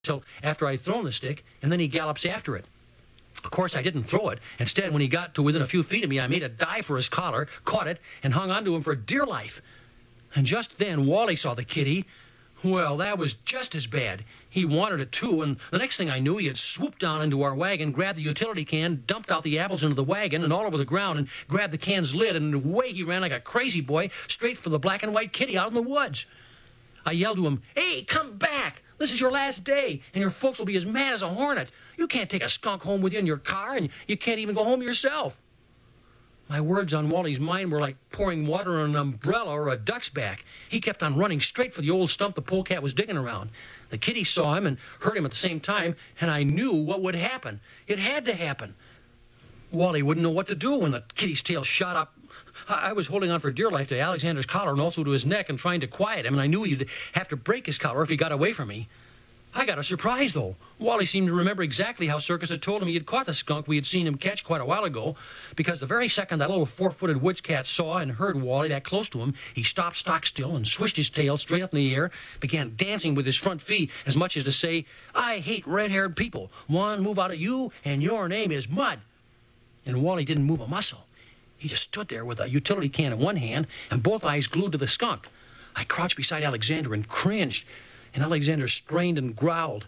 till after I'd thrown the stick, and then he gallops after it. Of course, I didn't throw it. Instead, when he got to within a few feet of me, I made a dive for his collar, caught it, and hung onto him for dear life. And just then, Wally saw the kitty. Well, that was just as bad. He wanted it too, and the next thing I knew, he had swooped down into our wagon, grabbed the utility can, dumped out the apples into the wagon and all over the ground, and grabbed the can's lid, and away he ran like a crazy boy, straight for the black and white kitty out in the woods. I yelled to him, "Hey, come back! This is your last day, and your folks will be as mad as a hornet. You can't take a skunk home with you in your car, and you can't even go home yourself." My words on Wally's mind were like pouring water on an umbrella or a duck's back. He kept on running straight for the old stump the polecat was digging around. The kitty saw him and heard him at the same time, and I knew what would happen. It had to happen. Wally wouldn't know what to do when the kitty's tail shot up. I was holding on for dear life to Alexander's collar and also to his neck and trying to quiet him, and I knew he'd have to break his collar if he got away from me. I got a surprise, though. Wally seemed to remember exactly how Circus had told him he had caught the skunk we had seen him catch quite a while ago, because the very second that little four-footed woods cat saw and heard Wally that close to him, he stopped stock still and swished his tail straight up in the air, began dancing with his front feet as much as to say, "I hate red-haired people. One move out of you, and your name is Mud." And Wally didn't move a muscle. He just stood there with a utility can in one hand and both eyes glued to the skunk. I crouched beside Alexander and cringed, and Alexander strained and growled.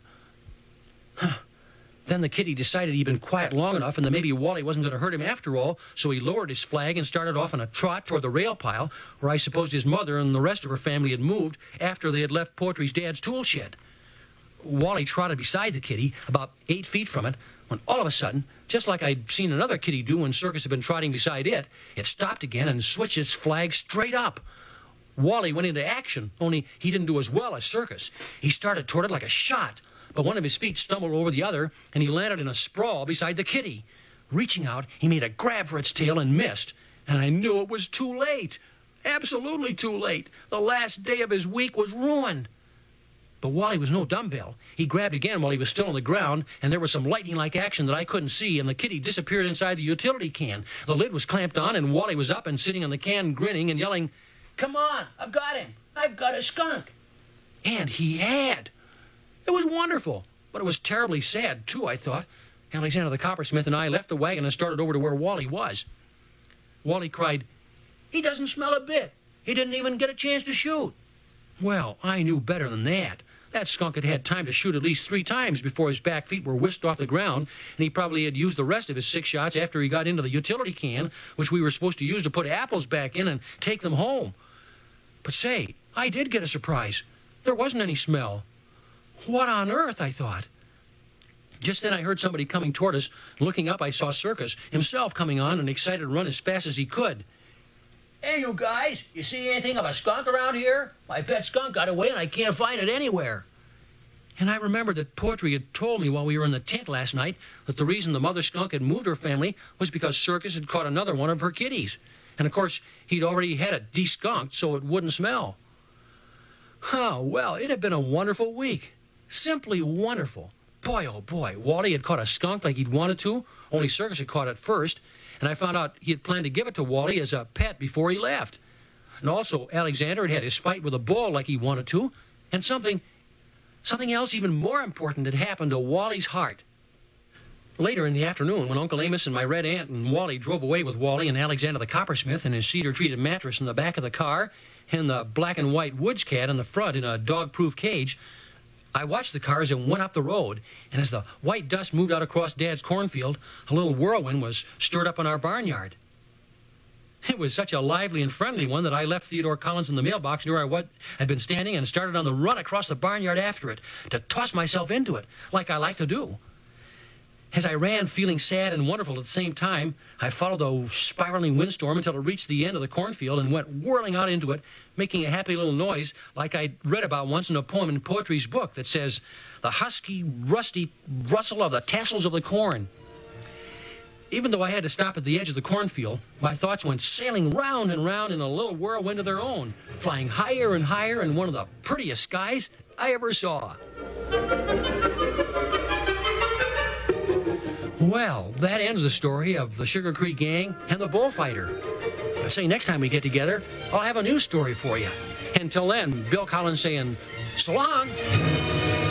Then the kitty decided he'd been quiet long enough and that maybe Wally wasn't going to hurt him after all, so he lowered his flag and started off on a trot toward the rail pile, where I supposed his mother and the rest of her family had moved after they had left Poetry's dad's tool shed. Wally trotted beside the kitty, about 8 feet from it, when all of a sudden, just like I'd seen another kitty do when Circus had been trotting beside it, it stopped again and switched its flag straight up. Wally went into action, only he didn't do as well as Circus. He started toward it like a shot, but one of his feet stumbled over the other, and he landed in a sprawl beside the kitty. Reaching out, he made a grab for its tail and missed, and I knew it was too late. Absolutely too late. The last day of his week was ruined. But Wally was no dumbbell. He grabbed again while he was still on the ground, and there was some lightning-like action that I couldn't see, and the kitty disappeared inside the utility can. The lid was clamped on, and Wally was up and sitting on the can, grinning and yelling, "Come on, I've got him. I've got a skunk." And he had. It was wonderful, but it was terribly sad, too, I thought. Alexander the coppersmith and I left the wagon and started over to where Wally was. Wally cried, "He doesn't smell a bit. He didn't even get a chance to shoot." Well, I knew better than that. That skunk had had time to shoot at least 3 times before his back feet were whisked off the ground, and he probably had used the rest of his 6 shots after he got into the utility can, which we were supposed to use to put apples back in and take them home. But say, I did get a surprise. There wasn't any smell. What on earth, I thought. Just then I heard somebody coming toward us. Looking up, I saw Circus, himself coming on and excited to run as fast as he could. "Hey, you guys, you see anything of a skunk around here? My pet skunk got away and I can't find it anywhere." And I remembered that Poetry had told me while we were in the tent last night that the reason the mother skunk had moved her family was because Circus had caught another one of her kitties. And of course, he'd already had it de-skunked so it wouldn't smell. Oh, well, it had been a wonderful week. Simply wonderful. Boy, oh boy, Wally had caught a skunk like he'd wanted to, only Circus had caught it first, and I found out he had planned to give it to Wally as a pet before he left. And also, Alexander had had his fight with a bull like he wanted to, and something else even more important had happened to Wally's heart. Later in the afternoon, when Uncle Amos and my red aunt and Wally drove away with Wally and Alexander the coppersmith and his cedar-treated mattress in the back of the car, and the black and white woods cat in the front in a dog-proof cage, I watched the car as it went up the road, and as the white dust moved out across Dad's cornfield, a little whirlwind was stirred up in our barnyard. It was such a lively and friendly one that I left Theodore Collins in the mailbox near I had been standing and started on the run across the barnyard after it, to toss myself into it, like I like to do. As I ran, feeling sad and wonderful at the same time, I followed the spiraling windstorm until it reached the end of the cornfield and went whirling out into it, making a happy little noise like I'd read about once in a poem in Poetry's book that says, "The husky, rusty rustle of the tassels of the corn." Even though I had to stop at the edge of the cornfield, my thoughts went sailing round and round in a little whirlwind of their own, flying higher and higher in one of the prettiest skies I ever saw. Well, that ends the story of the Sugar Creek Gang and the bullfighter. But say, next time we get together, I'll have a new story for you. Until then, Bill Collins saying, so long.